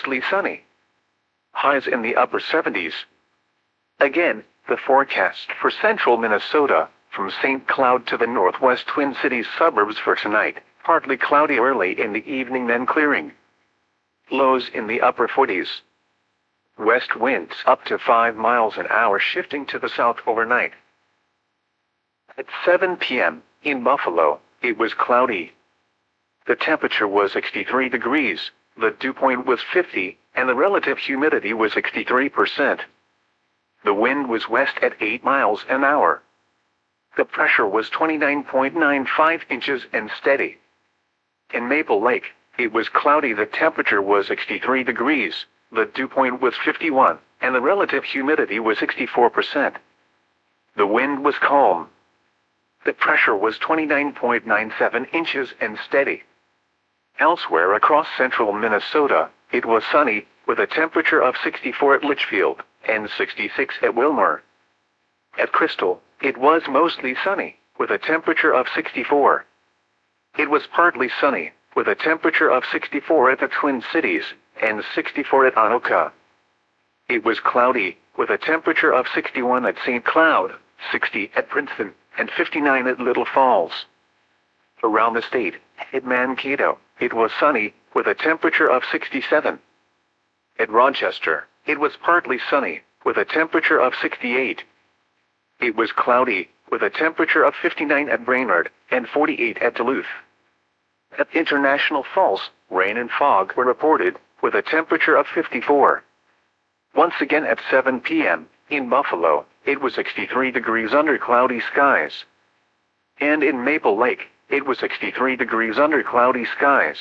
mostly sunny. Highs in the upper 70s. Again, the forecast for central Minnesota, from St. Cloud to the northwest Twin Cities suburbs for tonight, partly cloudy early in the evening then clearing. Lows in the upper 40s. West winds up to 5 miles an hour shifting to the south overnight. At 7 p.m., in Buffalo, it was cloudy. The temperature was 63 degrees, the dew point was 50, and the relative humidity was 63%. The wind was west at 8 miles an hour. The pressure was 29.95 inches and steady. In Maple Lake, it was cloudy. The temperature was 63 degrees, the dew point was 51, and the relative humidity was 64%. The wind was calm. The pressure was 29.97 inches and steady. Elsewhere across central Minnesota, it was sunny, with a temperature of 64 at Litchfield and 66 at Wilmer. At Crystal, it was mostly sunny, with a temperature of 64. It was partly sunny, with a temperature of 64 at the Twin Cities and 64 at Anoka. It was cloudy, with a temperature of 61 at St. Cloud, 60 at Princeton, and 59 at Little Falls. Around the state, at Mankato, it was sunny, with a temperature of 67. At Rochester, it was partly sunny, with a temperature of 68. It was cloudy, with a temperature of 59 at Brainerd, and 48 at Duluth. At International Falls, rain and fog were reported, with a temperature of 54. Once again at 7 p.m., in Buffalo, it was 63 degrees under cloudy skies. And in Maple Lake, it was 63 degrees under cloudy skies.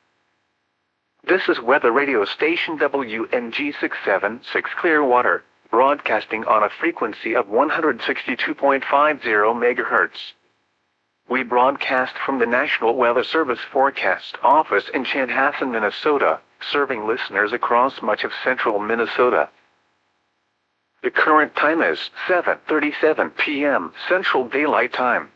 This is weather radio station WNG 676 Clearwater, broadcasting on a frequency of 162.50 MHz. We broadcast from the National Weather Service Forecast Office in Chanhassen, Minnesota, serving listeners across much of central Minnesota. The current time is 7:37 p.m. Central Daylight Time.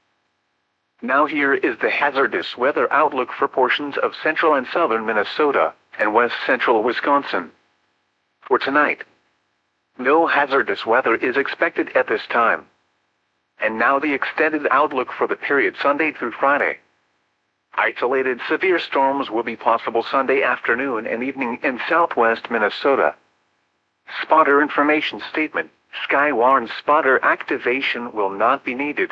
Now here is the hazardous weather outlook for portions of central and southern Minnesota and west central Wisconsin. For tonight, no hazardous weather is expected at this time. And now the extended outlook for the period Sunday through Friday. Isolated severe storms will be possible Sunday afternoon and evening in southwest Minnesota. Spotter information statement: Skywarn spotter activation will not be needed.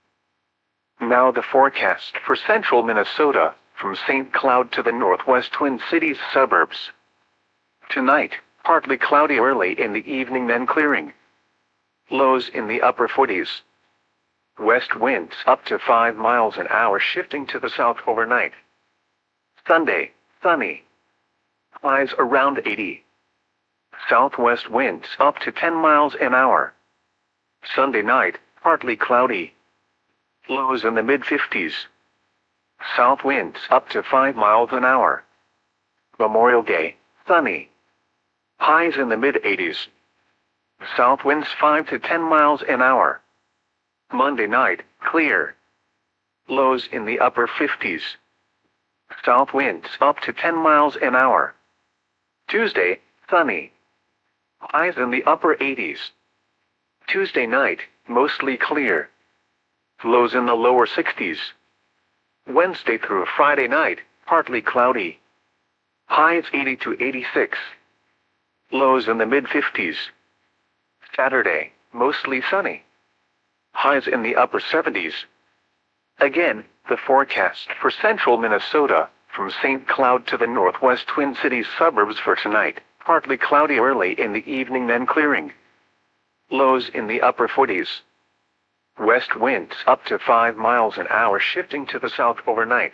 Now the forecast for central Minnesota, from St. Cloud to the northwest Twin Cities suburbs. Tonight, partly cloudy early in the evening then clearing. Lows in the upper 40s. West winds up to 5 miles an hour shifting to the south overnight. Sunday, sunny. Highs around 80. Southwest winds up to 10 miles an hour. Sunday night, partly cloudy. Lows in the mid-50s. South winds up to 5 miles an hour. Memorial Day, sunny. Highs in the mid-80s. South winds 5 to 10 miles an hour. Monday night, clear. Lows in the upper 50s. South winds up to 10 miles an hour. Tuesday, sunny. Highs in the upper 80s. Tuesday night, mostly clear. Lows in the lower 60s. Wednesday through Friday night, partly cloudy. Highs 80 to 86. Lows in the mid-50s. Saturday, mostly sunny. Highs in the upper 70s. Again, the forecast for central Minnesota, from St. Cloud to the northwest Twin Cities suburbs for tonight, partly cloudy early in the evening then clearing. Lows in the upper 40s. West winds up to 5 miles an hour shifting to the south overnight.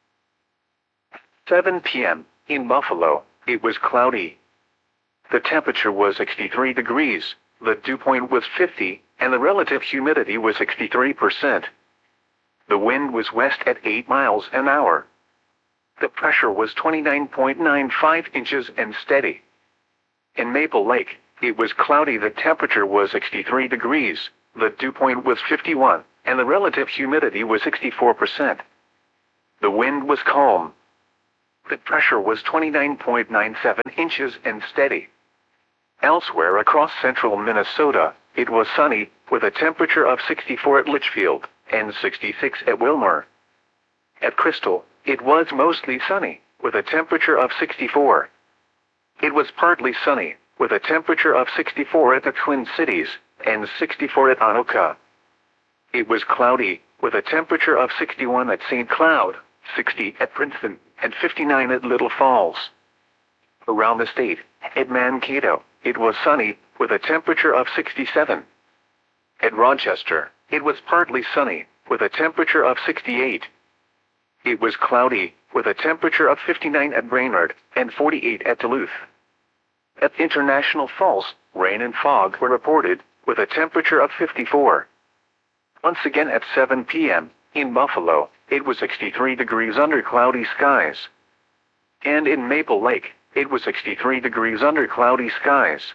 7 p.m. in Buffalo, it was cloudy. The temperature was 63 degrees, the dew point was 50, and the relative humidity was 63%. The wind was west at 8 miles an hour. The pressure was 29.95 inches and steady. In Maple Lake, it was cloudy. The temperature was 63 degrees, the dew point was 51, and the relative humidity was 64%. The wind was calm. The pressure was 29.97 inches and steady. Elsewhere across central Minnesota, it was sunny, with a temperature of 64 at Litchfield and 66 at Willmar. At Crystal, it was mostly sunny, with a temperature of 64. It was partly sunny, with a temperature of 64 at the Twin Cities and 64 at Anoka. It was cloudy, with a temperature of 61 at St. Cloud, 60 at Princeton, and 59 at Little Falls. Around the state, at Mankato, it was sunny, with a temperature of 67. At Rochester, it was partly sunny, with a temperature of 68. It was cloudy, with a temperature of 59 at Brainerd, and 48 at Duluth. At International Falls, rain and fog were reported, with a temperature of 54. Once again at 7 p.m., in Buffalo, it was 63 degrees under cloudy skies. And in Maple Lake, it was 63 degrees under cloudy skies.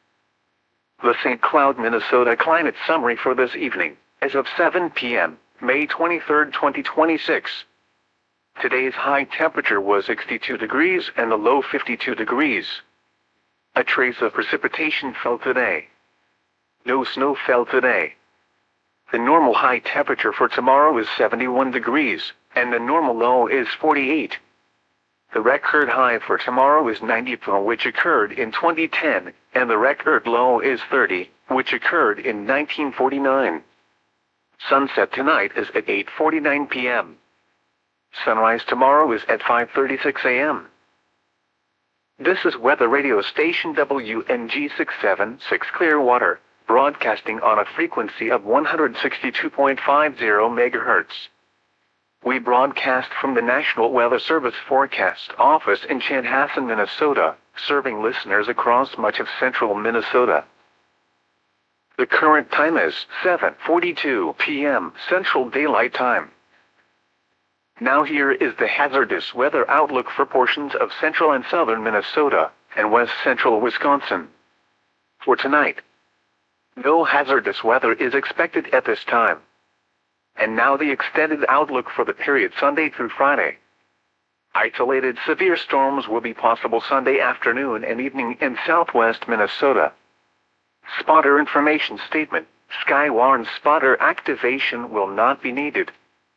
The St. Cloud, Minnesota climate summary for this evening, as of 7 p.m., May 23, 2026. Today's high temperature was 62 degrees and the low 52 degrees. A trace of precipitation fell today. No snow fell today. The normal high temperature for tomorrow is 71 degrees, and the normal low is 48. The record high for tomorrow is 94, which occurred in 2010, and the record low is 30, which occurred in 1949. Sunset tonight is at 8:49 p.m. Sunrise tomorrow is at 5:36 a.m. This is weather radio station WNG 676 Clearwater, broadcasting on a frequency of 162.50 MHz. We broadcast from the National Weather Service Forecast Office in Chanhassen, Minnesota, serving listeners across much of central Minnesota. The current time is 7:42 p.m. Central Daylight Time. Now here is the hazardous weather outlook for portions of central and southern Minnesota and west central Wisconsin. For tonight, no hazardous weather is expected at this time. And now the extended outlook for the period Sunday through Friday. Isolated severe storms will be possible Sunday afternoon and evening in southwest Minnesota. Spotter information statement: Skywarn spotter activation will not be needed.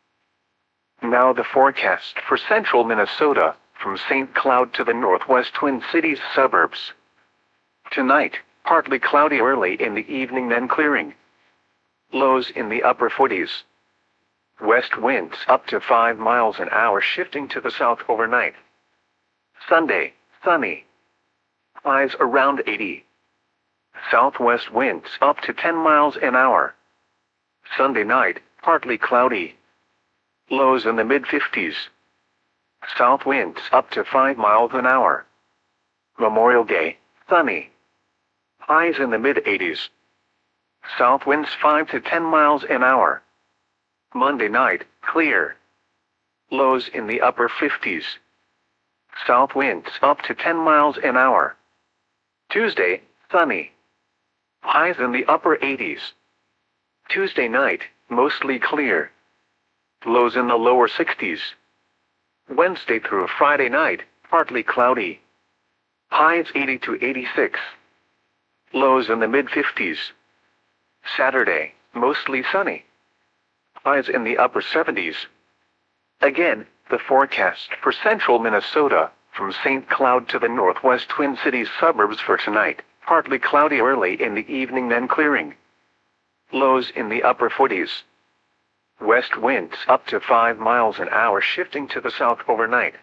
Now the forecast for central Minnesota, from St. Cloud to the northwest Twin Cities suburbs. Tonight, partly cloudy early in the evening, then clearing. Lows in the upper 40s. West winds up to 5 miles an hour, shifting to the south overnight. Sunday, sunny. Highs around 80. Southwest winds up to 10 miles an hour. Sunday night, partly cloudy. Lows in the mid-50s. South winds up to 5 miles an hour. Memorial Day, sunny. Highs in the mid-80s. South winds 5 to 10 miles an hour. Monday night, clear. Lows in the upper 50s. South winds up to 10 miles an hour. Tuesday, sunny. Highs in the upper 80s. Tuesday night, mostly clear. Lows in the lower 60s. Wednesday through Friday night, partly cloudy. Highs 80 to 86. Lows in the mid-50s. Saturday, mostly sunny. Highs in the upper 70s. Again, the forecast for central Minnesota, from St. Cloud to the northwest Twin Cities suburbs for tonight, partly cloudy early in the evening, then clearing. Lows in the upper 40s. West winds up to 5 miles an hour, shifting to the south overnight.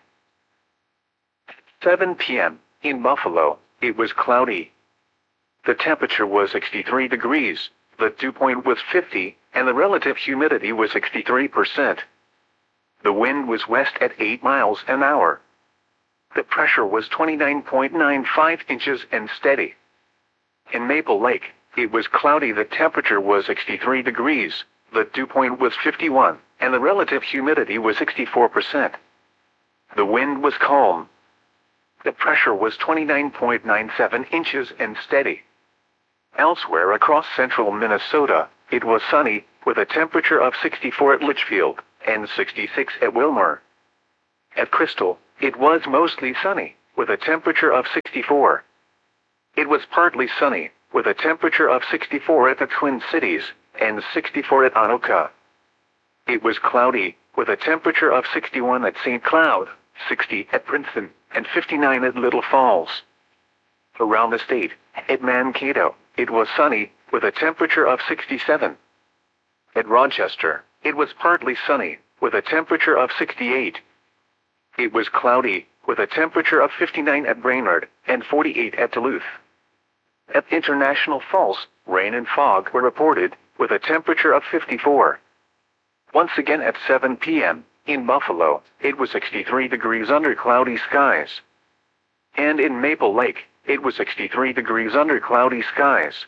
7 p.m. in Buffalo, it was cloudy. The temperature was 63 degrees, the dew point was 50, and the relative humidity was 63%. The wind was west at 8 miles an hour. The pressure was 29.95 inches and steady. In Maple Lake, it was cloudy. The temperature was 63 degrees, the dew point was 51, and the relative humidity was 64%. The wind was calm. The pressure was 29.97 inches and steady. Elsewhere across central Minnesota, it was sunny, with a temperature of 64 at Litchfield and 66 at Willmar. At Crystal, it was mostly sunny, with a temperature of 64. It was partly sunny, with a temperature of 64 at the Twin Cities, and 64 at Anoka. It was cloudy, with a temperature of 61 at St. Cloud, 60 at Princeton, and 59 at Little Falls. Around the state, at Mankato, it was sunny, with a temperature of 67. At Rochester, it was partly sunny, with a temperature of 68. It was cloudy, with a temperature of 59 at Brainerd, and 48 at Duluth. At International Falls, rain and fog were reported, with a temperature of 54. Once again at 7 p.m., in Buffalo, it was 63 degrees under cloudy skies. And in Maple Lake, it was 63 degrees under cloudy skies.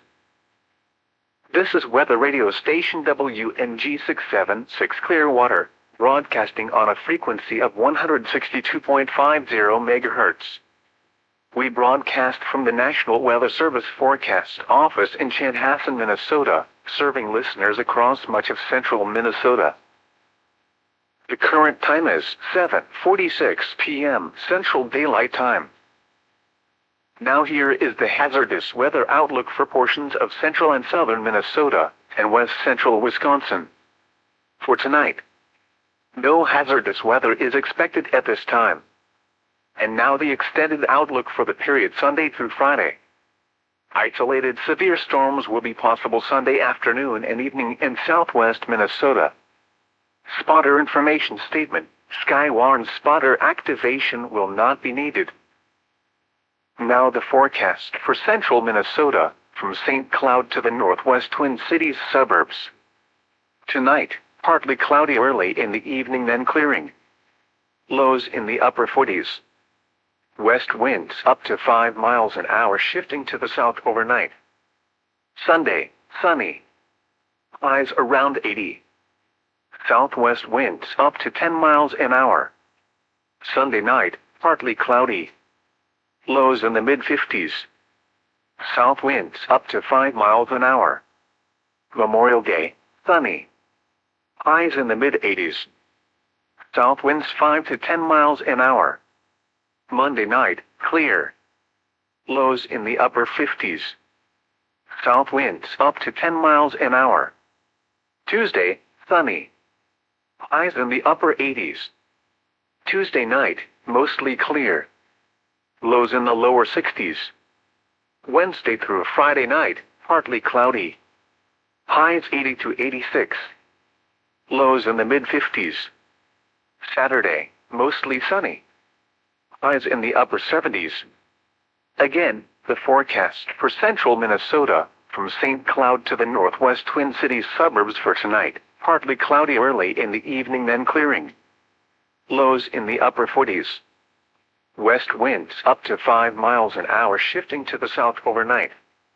This is weather radio station WNG 676 Clearwater, broadcasting on a frequency of 162.50 MHz. We broadcast from the National Weather Service Forecast Office in Chanhassen, Minnesota, serving listeners across much of central Minnesota. The current time is 7:46 p.m. Central Daylight Time. Now here is the hazardous weather outlook for portions of central and southern Minnesota and west central Wisconsin. For tonight, no hazardous weather is expected at this time. And now the extended outlook for the period Sunday through Friday. Isolated severe storms will be possible Sunday afternoon and evening in southwest Minnesota. Spotter information statement: Skywarn spotter activation will not be needed. Now the forecast for central Minnesota, from St. Cloud to the northwest Twin Cities suburbs. Tonight, partly cloudy early in the evening, then clearing. Lows in the upper 40s. West winds up to 5 miles an hour, shifting to the south overnight. Sunday, sunny. Highs around 80. Southwest winds up to 10 miles an hour. Sunday night, partly cloudy. Lows in the mid-50s. South winds up to 5 miles an hour. Memorial Day, sunny. Highs in the mid-80s. South winds 5 to 10 miles an hour. Monday night, clear. Lows in the upper 50s. South winds up to 10 miles an hour. Tuesday, sunny. Highs in the upper 80s. Tuesday night, mostly clear. Lows in the lower 60s. Wednesday through Friday night, partly cloudy. Highs 80 to 86. Lows in the mid-50s. Saturday, mostly sunny. Highs in the upper 70s. Again, the forecast for central Minnesota, from St. Cloud to the northwest Twin Cities suburbs for tonight, partly cloudy early in the evening, then clearing. Lows in the upper 40s. West winds up to 5 miles an hour, shifting to the south overnight.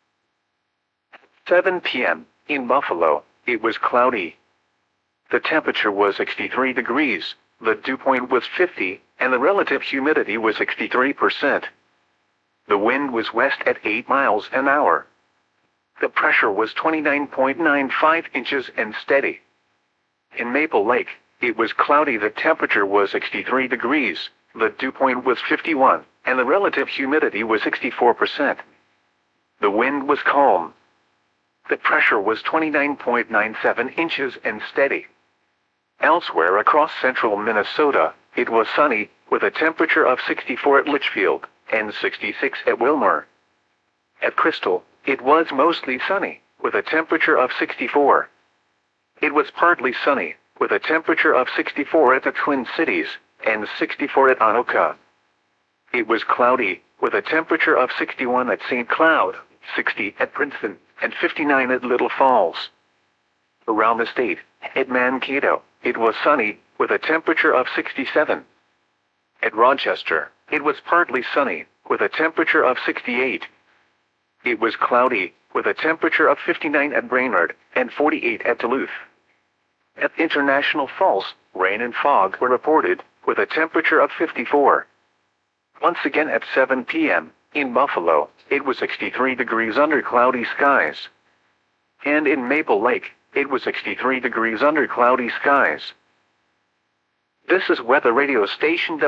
7 p.m. in Buffalo, it was cloudy. The temperature was 63 degrees, the dew point was 50, and the relative humidity was 63%. The wind was west at 8 miles an hour. The pressure was 29.95 inches and steady. In Maple Lake, it was cloudy. The temperature was 63 degrees, the dew point was 51, and the relative humidity was 64%. The wind was calm. The pressure was 29.97 inches and steady. Elsewhere across central Minnesota, it was sunny, with a temperature of 64 at Litchfield, and 66 at Wilmer. At Crystal, it was mostly sunny, with a temperature of 64. It was partly sunny, with a temperature of 64 at the Twin Cities, and 64 at Anoka. It was cloudy, with a temperature of 61 at St. Cloud, 60 at Princeton, and 59 at Little Falls. Around the state, at Mankato, it was sunny, with a temperature of 67. At Rochester, it was partly sunny, with a temperature of 68. It was cloudy, with a temperature of 59 at Brainerd, and 48 at Duluth. At International Falls, rain and fog were reported, with a temperature of 54. Once again at 7 p.m., in Buffalo, it was 63 degrees under cloudy skies. And in Maple Lake, it was 63 degrees under cloudy skies. This is weather radio station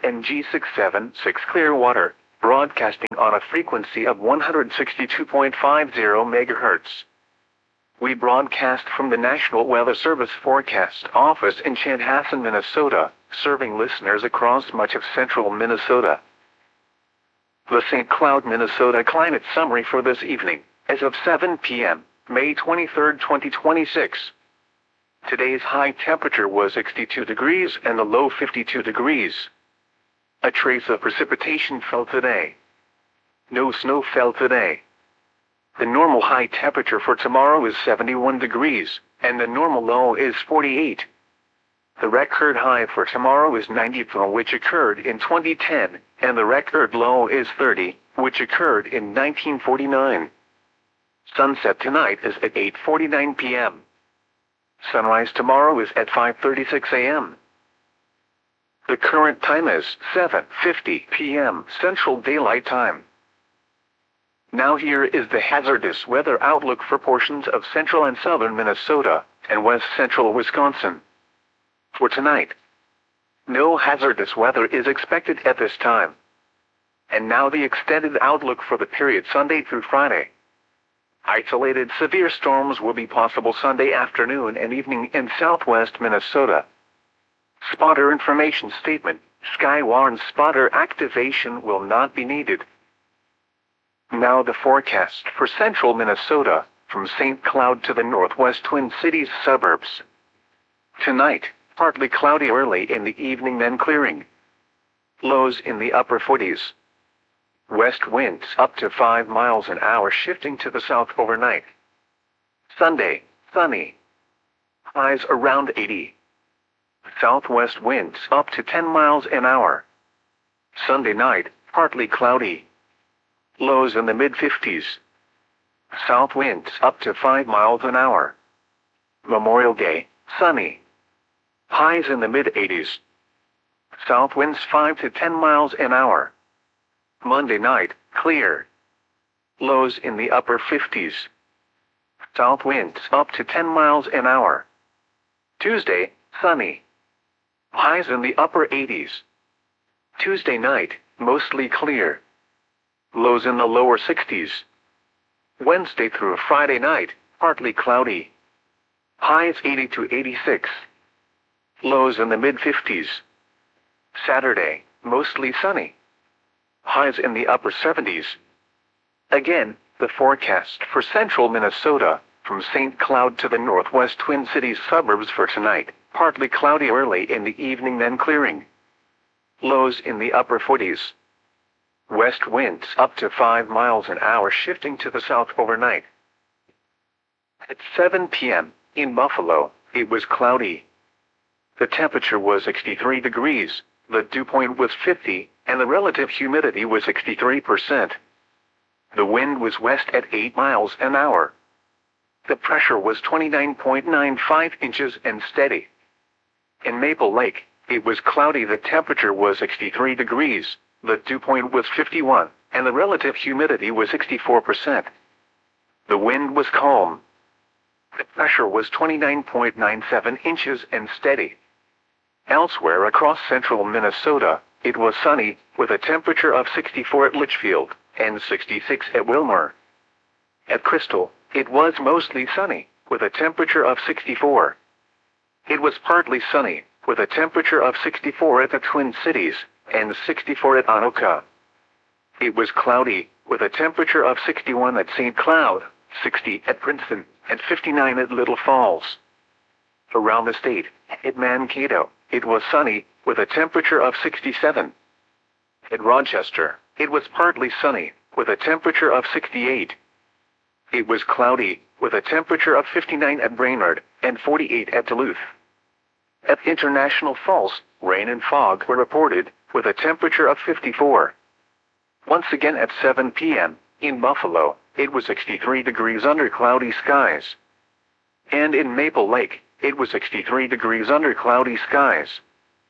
WNG676 Clearwater, broadcasting on a frequency of 162.50 MHz. We broadcast from the National Weather Service Forecast Office in Chanhassen, Minnesota, serving listeners across much of central Minnesota. The St. Cloud, Minnesota climate summary for this evening, as of 7 p.m., May 23, 2026. Today's high temperature was 62 degrees and the low 52 degrees. A trace of precipitation fell today. No snow fell today. The normal high temperature for tomorrow is 71 degrees, and the normal low is 48. The record high for tomorrow is 94, which occurred in 2010, and the record low is 30, which occurred in 1949. Sunset tonight is at 8:49 p.m. Sunrise tomorrow is at 5:36 a.m. The current time is 7:50 p.m. Central Daylight Time. Now here is the hazardous weather outlook for portions of central and southern Minnesota and west central Wisconsin. For tonight, no hazardous weather is expected at this time. And now the extended outlook for the period Sunday through Friday. Isolated severe storms will be possible Sunday afternoon and evening in southwest Minnesota. Spotter information statement: Skywarn spotter activation will not be needed. Now the forecast for central Minnesota, from St. Cloud to the northwest Twin Cities suburbs. Tonight, partly cloudy early in the evening, then clearing. Lows in the upper 40s. West winds up to 5 miles an hour, shifting to the south overnight. Sunday, sunny. Highs around 80. Southwest winds up to 10 miles an hour. Sunday night, partly cloudy. Lows in the mid-50s. South winds up to 5 miles an hour. Memorial Day, sunny. Highs in the mid-80s. South winds 5 to 10 miles an hour. Monday night, clear. Lows in the upper 50s. South winds up to 10 miles an hour. Tuesday, sunny. Highs in the upper 80s. Tuesday night, mostly clear. Lows in the lower 60s. Wednesday through Friday night, partly cloudy. Highs 80 to 86. Lows in the mid-50s. Saturday, mostly sunny. Highs in the upper 70s. Again, the forecast for central Minnesota, from St. Cloud to the northwest Twin Cities suburbs for tonight, partly cloudy early in the evening, then clearing. Lows in the upper 40s. West winds up to 5 miles an hour, shifting to the south overnight. At 7 p.m., in Buffalo, it was cloudy. The temperature was 63 degrees, the dew point was 50, and the relative humidity was 63%. The wind was west at 8 miles an hour. The pressure was 29.95 inches and steady. In Maple Lake, it was cloudy. The temperature was 63 degrees, the dew point was 51, and the relative humidity was 64%. The wind was calm. The pressure was 29.97 inches and steady. Elsewhere across central Minnesota, it was sunny, with a temperature of 64 at Litchfield, and 66 at Wilmer. At Crystal, it was mostly sunny, with a temperature of 64. It was partly sunny, with a temperature of 64 at the Twin Cities, and 64 at Anoka. It was cloudy, with a temperature of 61 at St. Cloud, 60 at Princeton, and 59 at Little Falls. Around the state, at Mankato, it was sunny, with a temperature of 67. At Rochester, it was partly sunny, with a temperature of 68. It was cloudy, with a temperature of 59 at Brainerd, and 48 at Duluth. At International Falls, rain and fog were reported, with a temperature of 54. Once again at 7 p.m., in Buffalo, it was 63 degrees under cloudy skies. And in Maple Lake, it was 63 degrees under cloudy skies.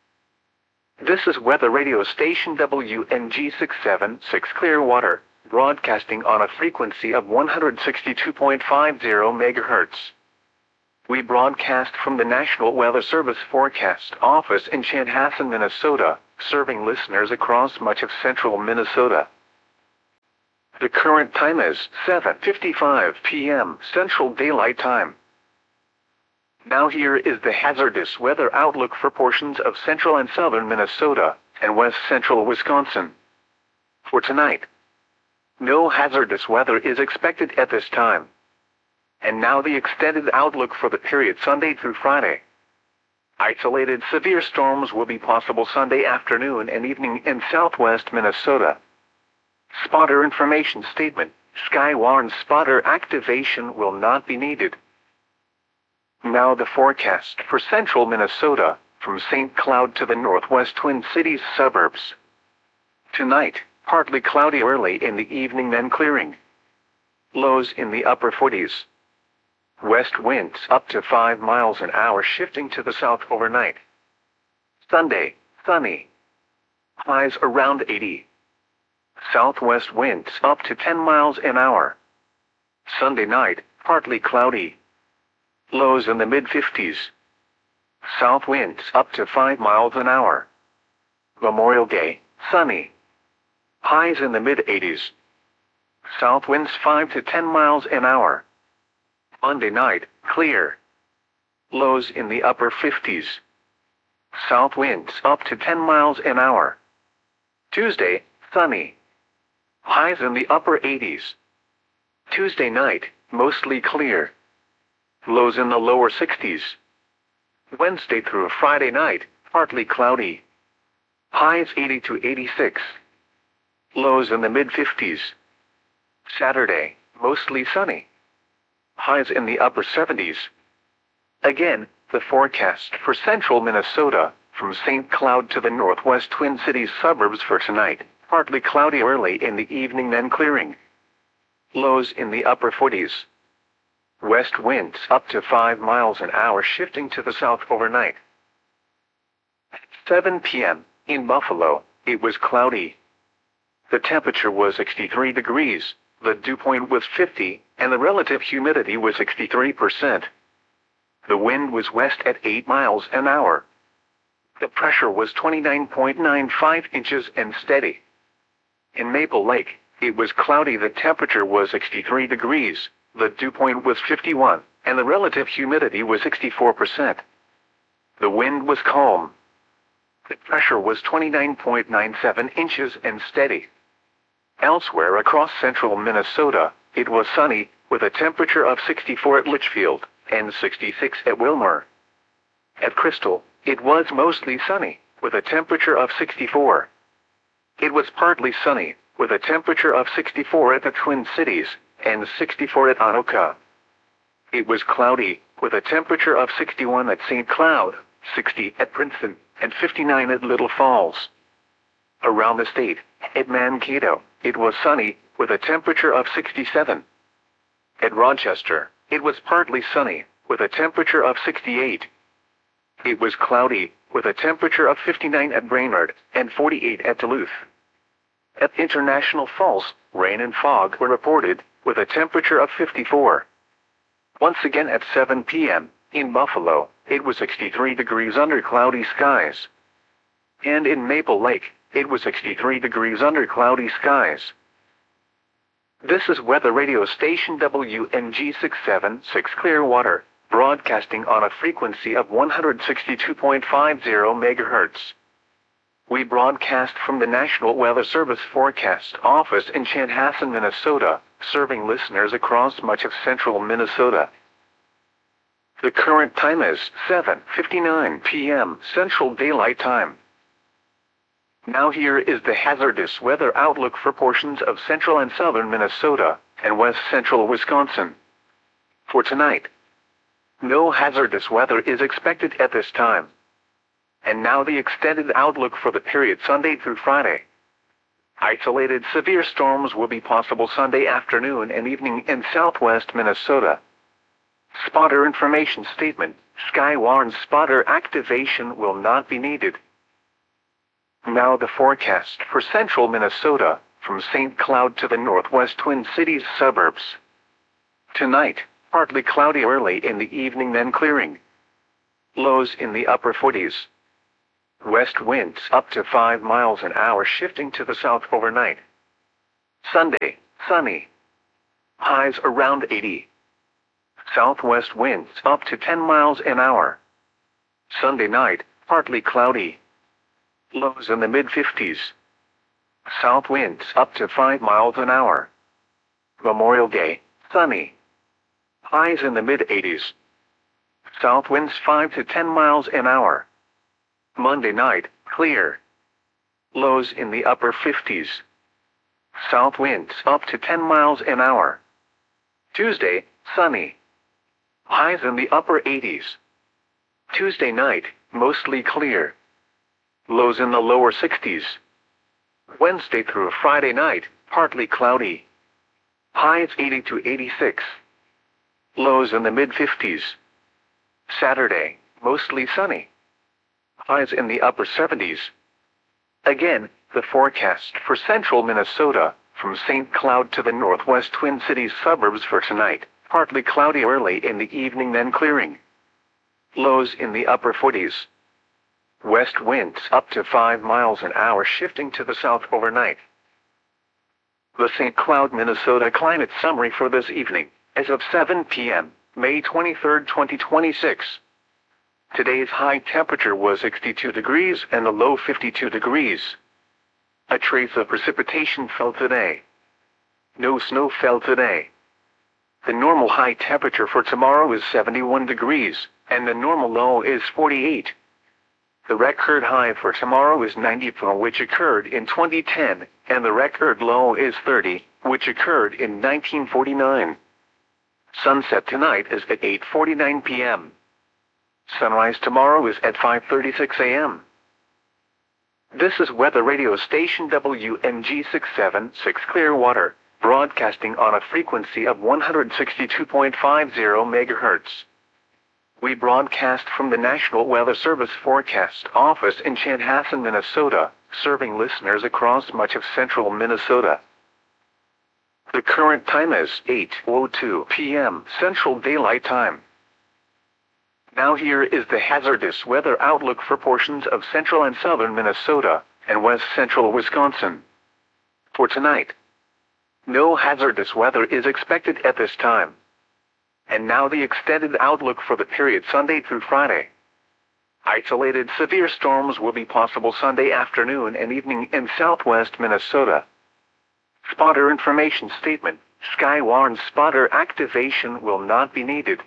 This is weather radio station WNG676 Clearwater, broadcasting on a frequency of 162.50 MHz. We broadcast from the National Weather Service Forecast Office in Chanhassen, Minnesota, serving listeners across much of central Minnesota. The current time is 7:55 p.m. Central Daylight Time. Now here is the hazardous weather outlook for portions of central and southern Minnesota and west central Wisconsin. For tonight, no hazardous weather is expected at this time. And now the extended outlook for the period Sunday through Friday. Isolated severe storms will be possible Sunday afternoon and evening in southwest Minnesota. Spotter information statement: Skywarn spotter activation will not be needed. Now the forecast for central Minnesota, from St. Cloud to the northwest Twin Cities suburbs. Tonight, partly cloudy early in the evening, then clearing. Lows in the upper 40s. West winds up to 5 miles an hour, shifting to the south overnight. Sunday, sunny. Highs around 80. Southwest winds up to 10 miles an hour. Sunday night, partly cloudy. Lows in the mid-50s. South winds up to 5 miles an hour. Memorial Day, sunny. Highs in the mid-80s. South winds 5 to 10 miles an hour. Monday night, clear. Lows in the upper 50s. South winds up to 10 miles an hour. Tuesday, sunny. Highs in the upper 80s. Tuesday night, mostly clear. Lows in the lower 60s. Wednesday through Friday night, partly cloudy. Highs 80 to 86. Lows in the mid-50s. Saturday, mostly sunny. Highs in the upper 70s. Again, the forecast for central Minnesota, from St. Cloud to the northwest Twin Cities suburbs for tonight, partly cloudy early in the evening, then clearing. Lows in the upper 40s. West winds up to 5 miles an hour, shifting to the south overnight. At 7 p.m., in Buffalo, it was cloudy. The temperature was 63 degrees, the dew point was 50, and the relative humidity was 63%. The wind was west at 8 miles an hour. The pressure was 29.95 inches and steady. In Maple Lake, it was cloudy. The temperature was 63 degrees, the dew point was 51, and the relative humidity was 64%. The wind was calm. The pressure was 29.97 inches and steady. Elsewhere across central Minnesota, it was sunny, with a temperature of 64 at Litchfield and 66 at Wilmer. At Crystal, it was mostly sunny, with a temperature of 64. It was partly sunny, with a temperature of 64 at the Twin Cities and 64 at Anoka. It was cloudy, with a temperature of 61 at St. Cloud, 60 at Princeton, and 59 at Little Falls. Around the state, at Mankato, it was sunny, with a temperature of 67. At Rochester, it was partly sunny, with a temperature of 68. It was cloudy, with a temperature of 59 at Brainerd, and 48 at Duluth. At International Falls, rain and fog were reported, with a temperature of 54. Once again at 7 p.m., in Buffalo, it was 63 degrees under cloudy skies. And in Maple Lake, it was 63 degrees under cloudy skies. This is weather radio station WNG 676 Clearwater, broadcasting on a frequency of 162.50 MHz. We broadcast from the National Weather Service Forecast Office in Chanhassen, Minnesota, serving listeners across much of central Minnesota. The current time is 7:59 p.m. Central Daylight Time. Now here is the hazardous weather outlook for portions of central and southern Minnesota and west central Wisconsin. For tonight, no hazardous weather is expected at this time. And now the extended outlook for the period Sunday through Friday. Isolated severe storms will be possible Sunday afternoon and evening in southwest Minnesota. Spotter information statement: Skywarn spotter activation will not be needed. Now the forecast for central Minnesota, from St. Cloud to the northwest Twin Cities suburbs. Tonight, partly cloudy early in the evening then clearing. Lows in the upper 40s. West winds up to 5 miles an hour shifting to the south overnight. Sunday, sunny. Highs around 80. Southwest winds up to 10 miles an hour. Sunday night, partly cloudy. Lows in the mid-50s. South winds up to 5 miles an hour. Memorial Day, sunny. Highs in the mid-80s. South winds 5 to 10 miles an hour. Monday night, clear. Lows in the upper 50s. South winds up to 10 miles an hour. Tuesday, sunny. Highs in the upper 80s. Tuesday night, mostly clear. Lows in the lower 60s. Wednesday through Friday night, partly cloudy. Highs 80 to 86. Lows in the mid-50s. Saturday, mostly sunny. Highs in the upper 70s. Again, the forecast for central Minnesota, from St. Cloud to the northwest Twin Cities suburbs for tonight, partly cloudy early in the evening then clearing. Lows in the upper 40s. West winds up to 5 miles an hour shifting to the south overnight. The St. Cloud, Minnesota climate summary for this evening, as of 7 p.m., May 23, 2026. Today's high temperature was 62 degrees and the low 52 degrees. A trace of precipitation fell today. No snow fell today. The normal high temperature for tomorrow is 71 degrees, and the normal low is 48. The record high for tomorrow is 94, which occurred in 2010, and the record low is 30, which occurred in 1949. Sunset tonight is at 8:49 p.m. Sunrise tomorrow is at 5:36 a.m. This is weather radio station WMG 676 Clearwater, broadcasting on a frequency of 162.50 MHz. We broadcast from the National Weather Service Forecast Office in Chanhassen, Minnesota, serving listeners across much of central Minnesota. The current time is 8:02 p.m. Central Daylight Time. Now here is the hazardous weather outlook for portions of central and southern Minnesota and west central Wisconsin. For tonight, no hazardous weather is expected at this time. And now the extended outlook for the period Sunday through Friday. Isolated severe storms will be possible Sunday afternoon and evening in southwest Minnesota. Spotter information statement: Skywarn spotter activation will not be needed.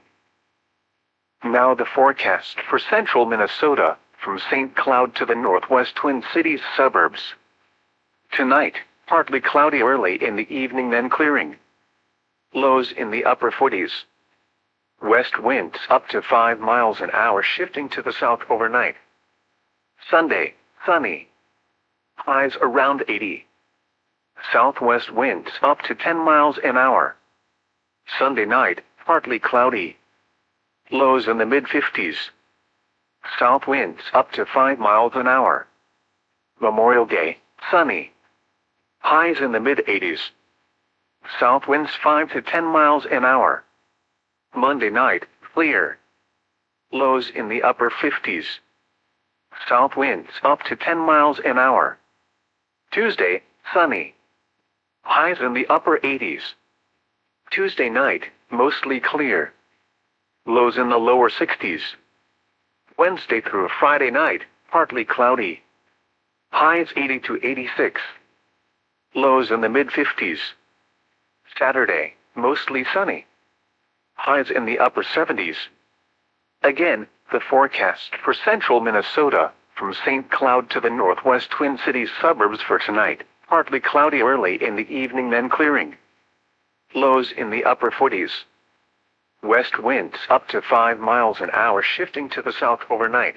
Now the forecast for central Minnesota, from St. Cloud to the northwest Twin Cities suburbs. Tonight, partly cloudy early in the evening then clearing. Lows in the upper 40s. West winds up to 5 miles an hour shifting to the south overnight. Sunday, sunny. Highs around 80. Southwest winds up to 10 miles an hour. Sunday night, partly cloudy. Lows in the mid-50s. South winds up to 5 miles an hour. Memorial Day, sunny. Highs in the mid-80s. South winds 5 to 10 miles an hour. Monday night, clear. Lows in the upper 50s. South winds up to 10 miles an hour. Tuesday, sunny. Highs in the upper 80s. Tuesday night, mostly clear. Lows in the lower 60s. Wednesday through Friday night, partly cloudy. Highs 80 to 86. Lows in the mid-50s. Saturday, mostly sunny. Highs in the upper 70s. Again, the forecast for central Minnesota, from St. Cloud to the northwest Twin Cities suburbs for tonight, partly cloudy early in the evening then clearing. Lows in the upper 40s. West winds up to 5 miles an hour shifting to the south overnight.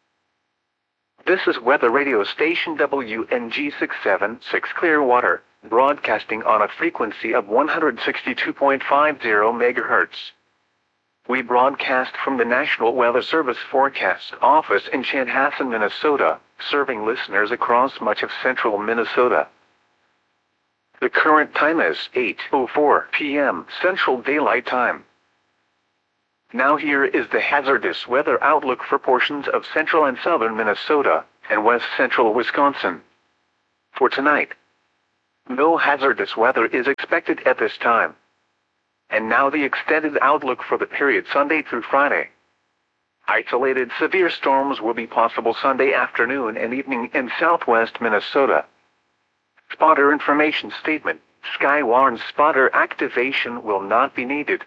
This is weather radio station WNG 676 Clearwater, broadcasting on a frequency of 162.50 MHz. We broadcast from the National Weather Service Forecast Office in Chanhassen, Minnesota, serving listeners across much of central Minnesota. The current time is 8:04 p.m. Central Daylight Time. Now here is the hazardous weather outlook for portions of central and southern Minnesota and west central Wisconsin. For tonight, no hazardous weather is expected at this time. And now the extended outlook for the period Sunday through Friday. Isolated severe storms will be possible Sunday afternoon and evening in southwest Minnesota. Spotter information statement. Skywarn spotter activation will not be needed.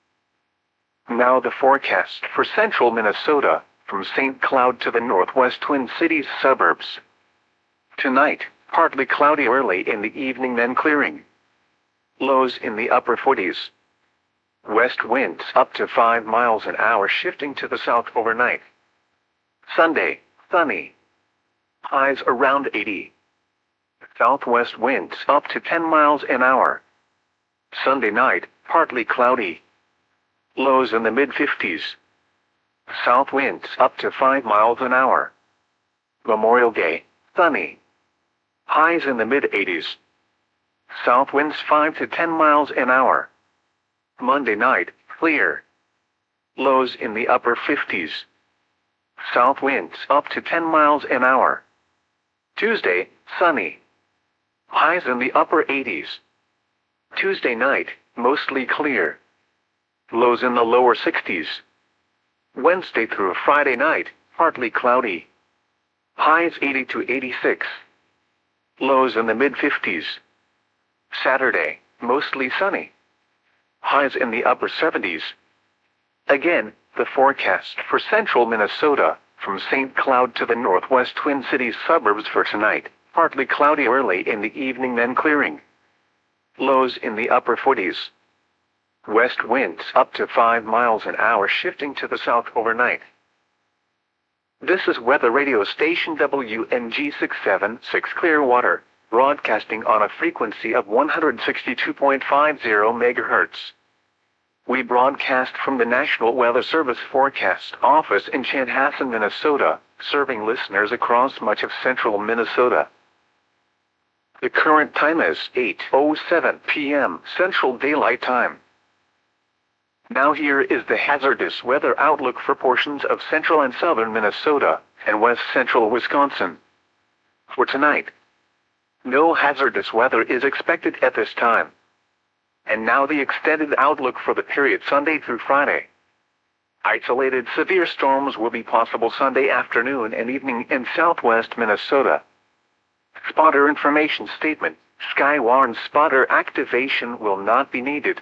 Now the forecast for central Minnesota, from St. Cloud to the northwest Twin Cities suburbs. Tonight, partly cloudy early in the evening, then clearing. Lows in the upper 40s. West winds up to 5 miles an hour, shifting to the south overnight. Sunday, sunny. Highs around 80. Southwest winds up to 10 miles an hour. Sunday night, partly cloudy. Lows in the mid-50s. South winds up to 5 miles an hour. Memorial Day, sunny. Highs in the mid-80s. South winds 5 to 10 miles an hour. Monday night, clear. Lows in the upper 50s. South winds up to 10 miles an hour. Tuesday, sunny. Highs in the upper 80s. Tuesday night, mostly clear. Lows in the lower 60s. Wednesday through Friday night, partly cloudy. Highs 80 to 86. Lows in the mid-50s. Saturday, mostly sunny. Highs in the upper 70s. Again, the forecast for central Minnesota, from St. Cloud to the northwest Twin Cities suburbs for tonight, partly cloudy early in the evening, then clearing. Lows in the upper 40s. West winds up to 5 miles an hour, shifting to the south overnight. This is weather radio station WNG 676 Clearwater, broadcasting on a frequency of 162.50 MHz. We broadcast from the National Weather Service Forecast Office in Chanhassen, Minnesota, serving listeners across much of central Minnesota. The current time is 8:07 p.m. Central Daylight Time. Now here is the hazardous weather outlook for portions of central and southern Minnesota and west central Wisconsin. For tonight, no hazardous weather is expected at this time. And now the extended outlook for the period Sunday through Friday. Isolated severe storms will be possible Sunday afternoon and evening in southwest Minnesota. Spotter information statement. Skywarn spotter activation will not be needed.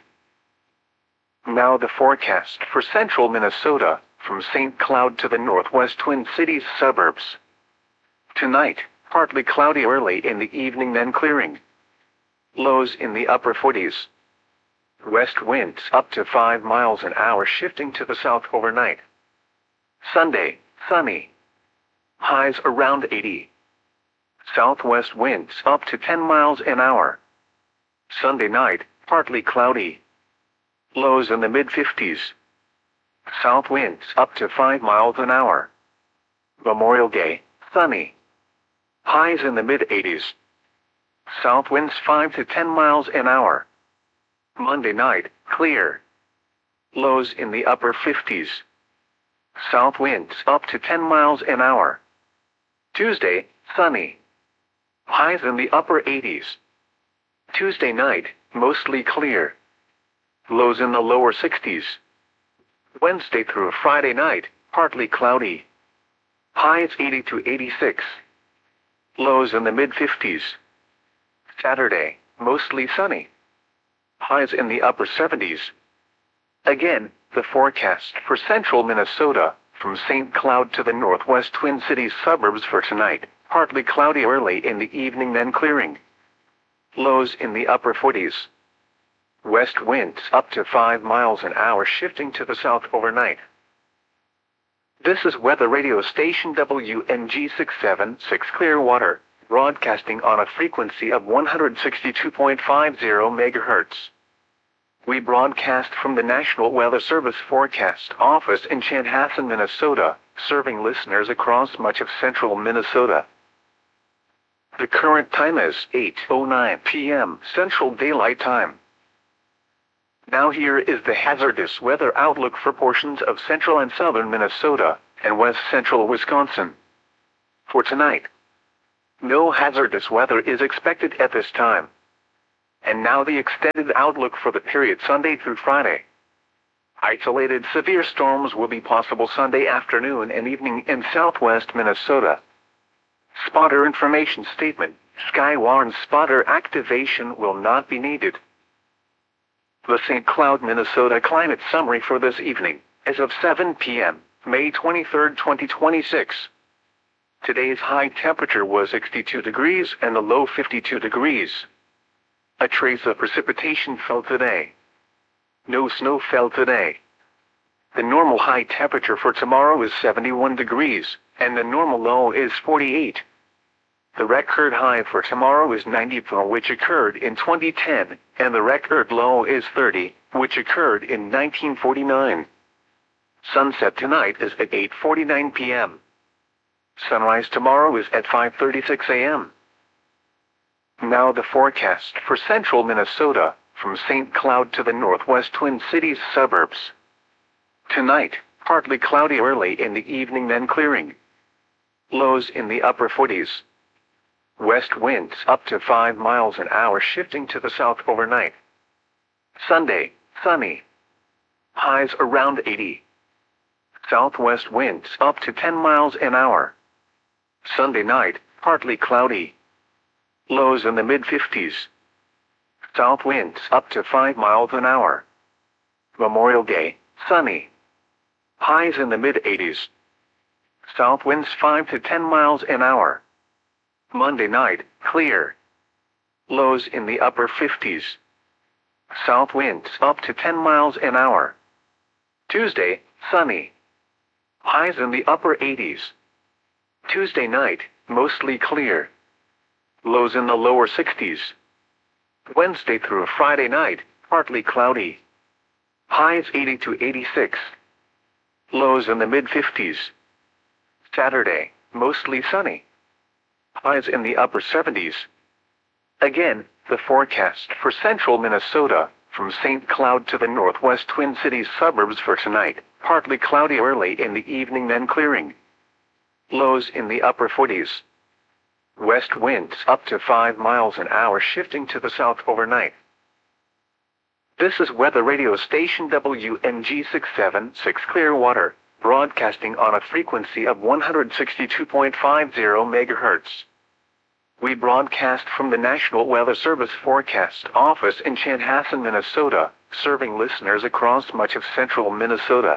Now the forecast for central Minnesota, from St. Cloud to the northwest Twin Cities suburbs. Tonight, partly cloudy early in the evening, then clearing. Lows in the upper 40s. West winds up to 5 miles an hour, shifting to the south overnight. Sunday, sunny. Highs around 80. Southwest winds up to 10 miles an hour. Sunday night, partly cloudy. Lows in the mid-50s. South winds up to 5 miles an hour. Memorial Day, sunny. Highs in the mid-80s. South winds 5 to 10 miles an hour. Monday night, clear. Lows in the upper 50s. South winds up to 10 miles an hour. Tuesday, sunny. Highs in the upper 80s. Tuesday night, mostly clear. Lows in the lower 60s. Wednesday through Friday night, partly cloudy. Highs 80 to 86. Lows in the mid-50s. Saturday, mostly sunny. Highs in the upper 70s. Again, the forecast for central Minnesota, from St. Cloud to the northwest Twin Cities suburbs for tonight, partly cloudy early in the evening, then clearing. Lows in the upper 40s. West winds up to 5 miles an hour, shifting to the south overnight. This is weather radio station WNG 676 Clearwater, broadcasting on a frequency of 162.50 MHz. We broadcast from the National Weather Service Forecast Office in Chanhassen, Minnesota, serving listeners across much of central Minnesota. The current time is 8:09 p.m. Central Daylight Time. Now here is the hazardous weather outlook for portions of central and southern Minnesota and west central Wisconsin. For tonight, no hazardous weather is expected at this time. And now the extended outlook for the period Sunday through Friday. Isolated severe storms will be possible Sunday afternoon and evening in southwest Minnesota. Spotter information statement. Skywarn spotter activation will not be needed. The St. Cloud, Minnesota climate summary for this evening, as of 7 p.m., May 23, 2026. Today's high temperature was 62 degrees and the low 52 degrees. A trace of precipitation fell today. No snow fell today. The normal high temperature for tomorrow is 71 degrees, and the normal low is 48. The record high for tomorrow is 94, which occurred in 2010, and the record low is 30, which occurred in 1949. Sunset tonight is at 8:49 p.m. Sunrise tomorrow is at 5:36 a.m. Now the forecast for central Minnesota, from St. Cloud to the northwest Twin Cities suburbs. Tonight, partly cloudy early in the evening, then clearing. Lows in the upper 40s. West winds up to 5 miles an hour, shifting to the south overnight. Sunday, sunny. Highs around 80. Southwest winds up to 10 miles an hour. Sunday night, partly cloudy. Lows in the mid-50s. South winds up to 5 miles an hour. Memorial Day, sunny. Highs in the mid-80s. South winds 5 to 10 miles an hour. Monday night, clear. Lows in the upper 50s. South winds up to 10 miles an hour. Tuesday, sunny. Highs in the upper 80s. Tuesday night, mostly clear. Lows in the lower 60s. Wednesday through Friday night, partly cloudy. Highs 80 to 86. Lows in the mid-50s. Saturday, mostly sunny. Highs in the upper 70s. Again, the forecast for central Minnesota, from St. Cloud to the northwest Twin Cities suburbs for tonight, partly cloudy early in the evening, then clearing. Lows in the upper 40s. West winds up to 5 miles an hour, shifting to the south overnight. This is weather radio station WMG 676 Clearwater, broadcasting on a frequency of 162.50 MHz. We broadcast from the National Weather Service Forecast Office in Chanhassen, Minnesota, serving listeners across much of central Minnesota.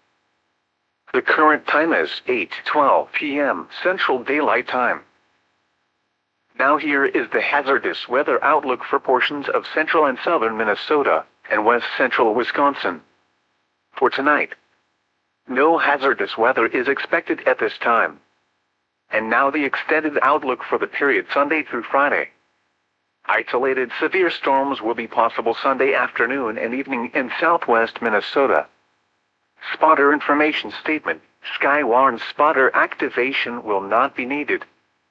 The current time is 8:12 p.m. Central Daylight Time. Now here is the hazardous weather outlook for portions of central and southern Minnesota and west central Wisconsin. For tonight, no hazardous weather is expected at this time. And now the extended outlook for the period Sunday through Friday. Isolated severe storms will be possible Sunday afternoon and evening in southwest Minnesota. Spotter information statement. Skywarn spotter activation will not be needed.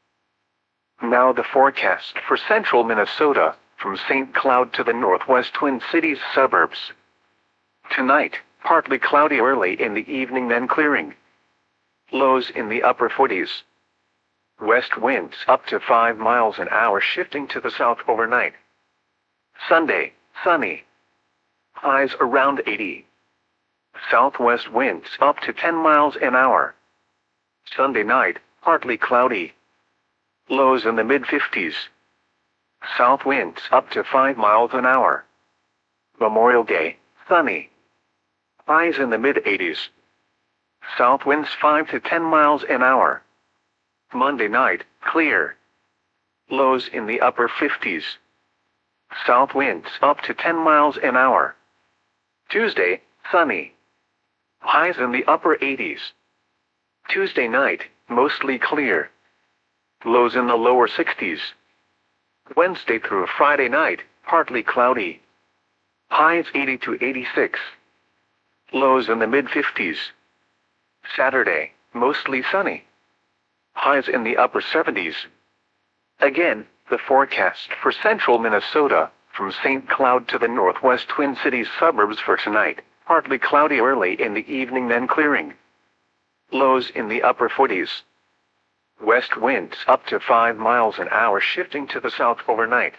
Now the forecast for central Minnesota, from St. Cloud to the northwest Twin Cities suburbs. Tonight, partly cloudy early in the evening, then clearing. Lows in the upper 40s. West winds up to 5 miles an hour, shifting to the south overnight. Sunday, sunny. Highs around 80. Southwest winds up to 10 miles an hour. Sunday night, partly cloudy. Lows in the mid-50s. South winds up to 5 miles an hour. Memorial Day, sunny. Highs in the mid-80s. South winds 5 to 10 miles an hour. Monday night, clear. Lows in the upper 50s. South winds up to 10 miles an hour. Tuesday, sunny. Highs in the upper 80s. Tuesday night, mostly clear. Lows in the lower 60s. Wednesday through Friday night, partly cloudy. Highs 80 to 86. Lows in the mid-50s. Saturday, mostly sunny. Highs in the upper 70s. Again, the forecast for central Minnesota, from St. Cloud to the northwest Twin Cities suburbs for tonight. Partly cloudy early in the evening, then clearing. Lows in the upper 40s. West winds up to 5 miles an hour, shifting to the south overnight.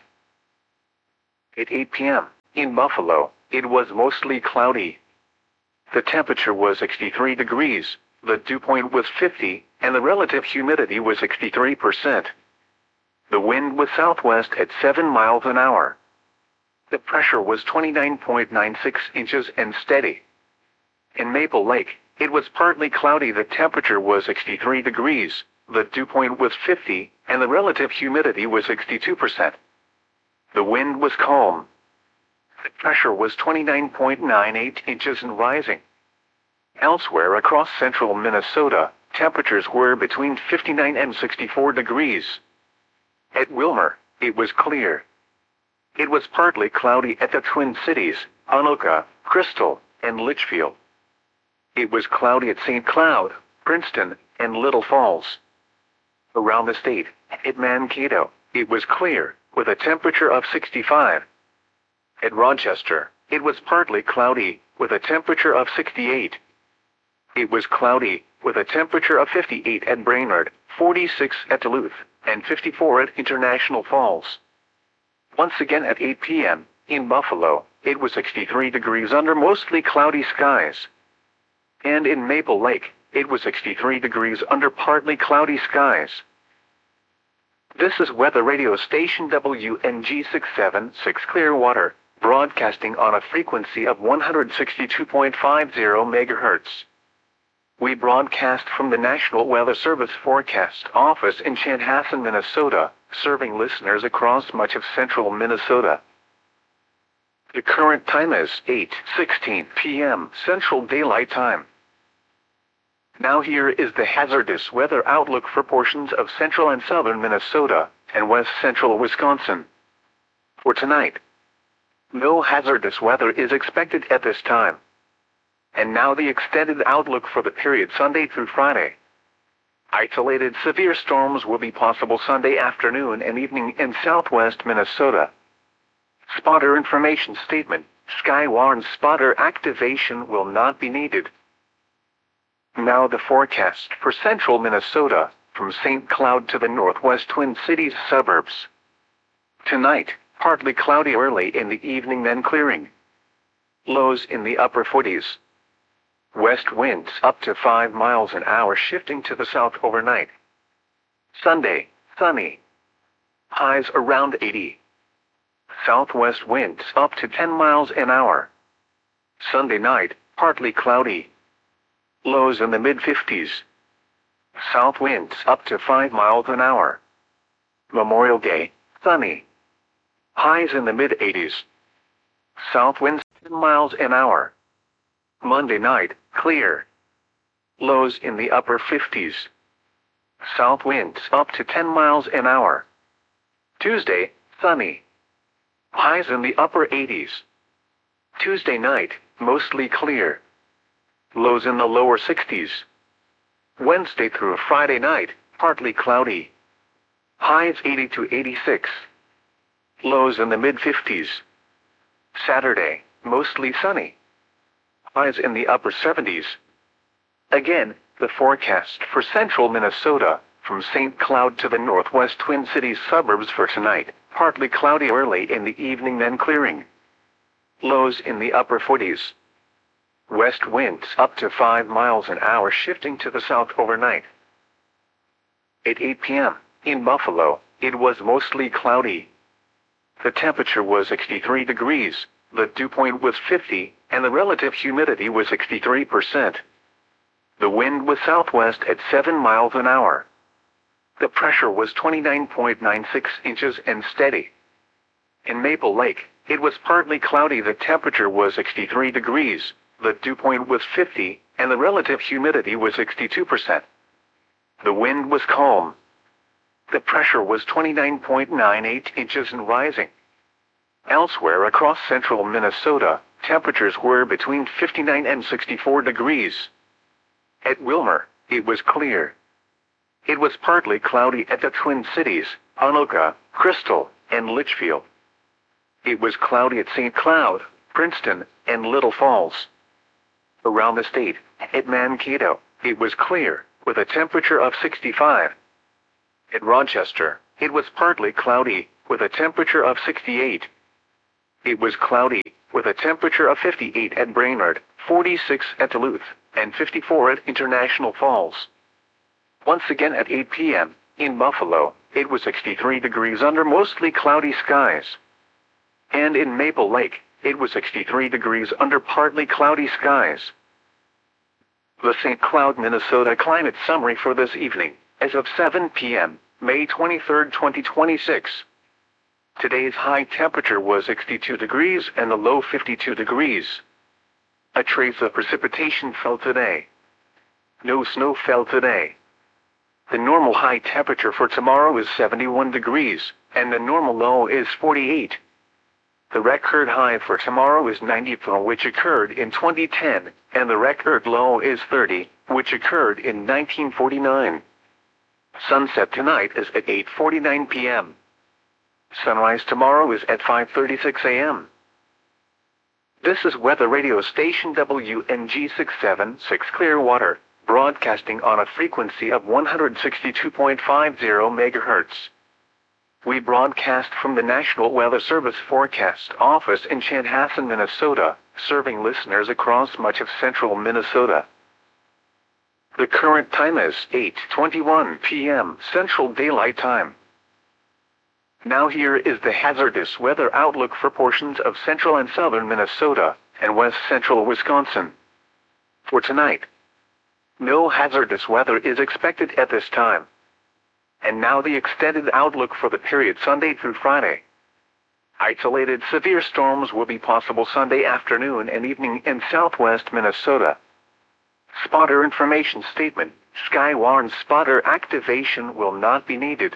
At 8 p.m., in Buffalo, it was mostly cloudy. The temperature was 63 degrees, the dew point was 50, and the relative humidity was 63%. The wind was southwest at 7 miles an hour. The pressure was 29.96 inches and steady. In Maple Lake, it was partly cloudy. The temperature was 63 degrees, the dew point was 50, and the relative humidity was 62%. The wind was calm. The pressure was 29.98 inches and rising. Elsewhere across central Minnesota, temperatures were between 59 and 64 degrees. At Willmar, it was clear. It was partly cloudy at the Twin Cities, Anoka, Crystal, and Litchfield. It was cloudy at St. Cloud, Princeton, and Little Falls. Around the state, at Mankato, it was clear, with a temperature of 65. At Rochester, it was partly cloudy, with a temperature of 68. It was cloudy, with a temperature of 58 at Brainerd, 46 at Duluth, and 54 at International Falls. Once again at 8 p.m., in Buffalo, it was 63 degrees under mostly cloudy skies. And in Maple Lake, it was 63 degrees under partly cloudy skies. This is weather radio station WNG 676 Clearwater, broadcasting on a frequency of 162.50 MHz. We broadcast from the National Weather Service Forecast Office in Chanhassen, Minnesota, serving listeners across much of central Minnesota. The current time is 8:16 p.m. Central Daylight Time. Now here is the hazardous weather outlook for portions of central and southern Minnesota and west central Wisconsin. For tonight, no hazardous weather is expected at this time. And now the extended outlook for the period Sunday through Friday. Isolated severe storms will be possible Sunday afternoon and evening in southwest Minnesota. Spotter information statement: Skywarn spotter activation will not be needed. Now the forecast for central Minnesota, from St. Cloud to the northwest Twin Cities suburbs. Tonight, partly cloudy early in the evening, then clearing. Lows in the upper 40s. West winds up to 5 miles an hour, shifting to the south overnight. Sunday, sunny. Highs around 80. Southwest winds up to 10 miles an hour. Sunday night, partly cloudy. Lows in the mid-50s. South winds up to 5 miles an hour. Memorial Day, sunny. Highs in the mid-80s. South winds 10 miles an hour. Monday night, clear. Lows in the upper 50s. South winds up to 10 miles an hour. Tuesday, sunny. Highs in the upper 80s. Tuesday night, mostly clear. Lows in the lower 60s. Wednesday through Friday night, partly cloudy. Highs 80 to 86. Lows in the mid-50s. Saturday, mostly sunny. Highs in the upper 70s. Again, the forecast for central Minnesota, from St. Cloud to the northwest Twin Cities suburbs for tonight, partly cloudy early in the evening, then clearing. Lows in the upper 40s. West winds up to 5 miles an hour, shifting to the south overnight. At 8 p.m., in Buffalo, it was mostly cloudy. The temperature was 63 degrees, the dew point was 50, and the relative humidity was 63%. The wind was southwest at 7 miles an hour. The pressure was 29.96 inches and steady. In Maple Lake, it was partly cloudy. The temperature was 63 degrees, the dew point was 50, and the relative humidity was 62%. The wind was calm. The pressure was 29.98 inches and rising. Elsewhere across central Minnesota, temperatures were between 59 and 64 degrees. At Willmar, it was clear. It was partly cloudy at the Twin Cities, Anoka, Crystal, and Litchfield. It was cloudy at St. Cloud, Princeton, and Little Falls. Around the state, at Mankato, it was clear, with a temperature of 65. At Rochester, it was partly cloudy, with a temperature of 68. It was cloudy, with a temperature of 58 at Brainerd, 46 at Duluth, and 54 at International Falls. Once again at 8 p.m., in Buffalo, it was 63 degrees under mostly cloudy skies. And in Maple Lake, it was 63 degrees under partly cloudy skies. The St. Cloud, Minnesota climate summary for this evening, as of 7 p.m., May 23, 2026. Today's high temperature was 62 degrees and the low 52 degrees. A trace of precipitation fell today. No snow fell today. The normal high temperature for tomorrow is 71 degrees, and the normal low is 48. The record high for tomorrow is 94, which occurred in 2010, and the record low is 30, which occurred in 1949. Sunset tonight is at 8:49 p.m. Sunrise tomorrow is at 5:36 a.m. This is weather radio station WNG 676 Clearwater, broadcasting on a frequency of 162.50 MHz. We broadcast from the National Weather Service Forecast Office in Chanhassen, Minnesota, serving listeners across much of central Minnesota. The current time is 8:21 p.m. Central Daylight Time. Now here is the hazardous weather outlook for portions of central and southern Minnesota and west central Wisconsin. For tonight, no hazardous weather is expected at this time. And now the extended outlook for the period Sunday through Friday. Isolated severe storms will be possible Sunday afternoon and evening in southwest Minnesota. Spotter information statement: Skywarn spotter activation will not be needed.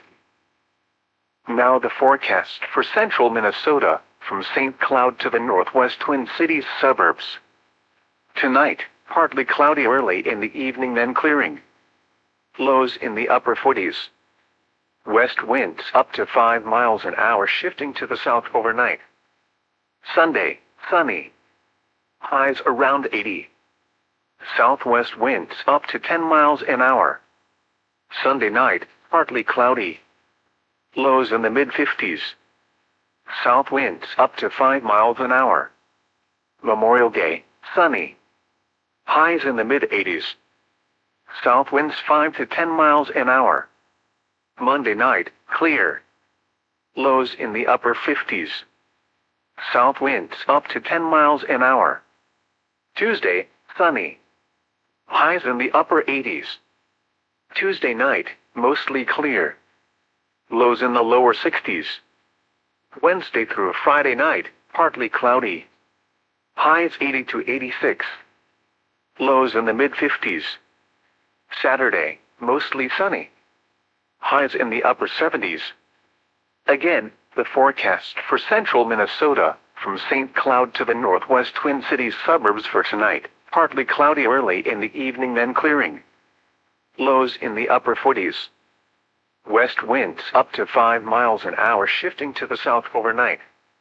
Now the forecast for central Minnesota, from St. Cloud to the northwest Twin Cities suburbs. Tonight, partly cloudy early in the evening, then clearing. Lows in the upper 40s. West winds up to 5 miles an hour, shifting to the south overnight. Sunday, sunny. Highs around 80. Southwest winds up to 10 miles an hour. Sunday night, partly cloudy. Lows in the mid-50s. South winds up to 5 miles an hour. Memorial Day, sunny. Highs in the mid-80s. South winds 5 to 10 miles an hour. Monday night, clear. Lows in the upper 50s. South winds up to 10 miles an hour. Tuesday, sunny. Highs in the upper 80s. Tuesday night, mostly clear. Lows in the lower 60s. Wednesday through Friday night, partly cloudy. Highs 80 to 86. Lows in the mid-50s. Saturday, mostly sunny. Highs in the upper 70s. Again, the forecast for central Minnesota, from St. Cloud to the northwest Twin Cities suburbs for tonight, partly cloudy early in the evening, then clearing. Lows in the upper 40s. West winds up to 5 miles an hour, shifting to the south overnight.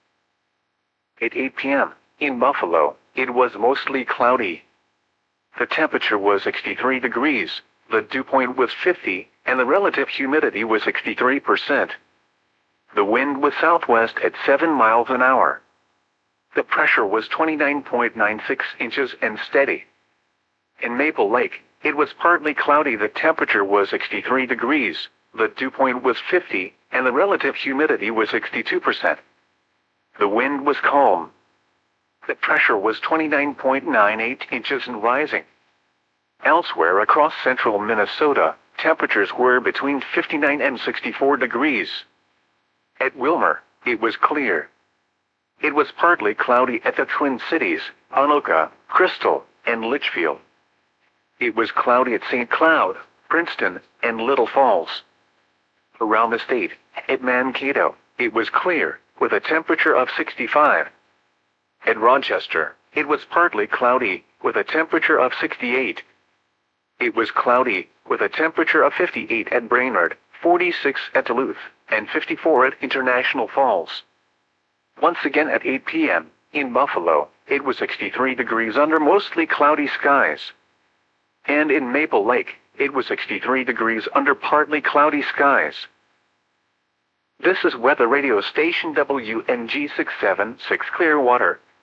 At 8 p.m., in Buffalo, it was mostly cloudy. The temperature was 63 degrees, the dew point was 50, and the relative humidity was 63%. The wind was southwest at 7 miles an hour. The pressure was 29.96 inches and steady. In Maple Lake, it was partly cloudy. The temperature was 63 degrees, the dew point was 50, and the relative humidity was 62%. The wind was calm. The pressure was 29.98 inches and rising. Elsewhere across central Minnesota, temperatures were between 59 and 64 degrees. At Willmar, it was clear. It was partly cloudy at the Twin Cities, Anoka, Crystal, and Litchfield. It was cloudy at St. Cloud, Princeton, and Little Falls. Around the state, at Mankato, it was clear, with a temperature of 65. At Rochester, it was partly cloudy, with a temperature of 68. It was cloudy, with a temperature of 58 at Brainerd, 46 at Duluth, and 54 at International Falls. Once again at 8 p.m., in Buffalo, it was 63 degrees under mostly cloudy skies. And in Maple Lake, it was 63 degrees under partly cloudy skies. This is weather radio station WNG 676 Clearwater.